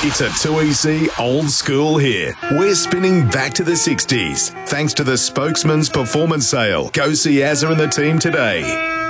It's a 2EC old school here. We're spinning back to the 60s. Thanks to the Spokesman's Performance Sale. Go see Azza and the team today.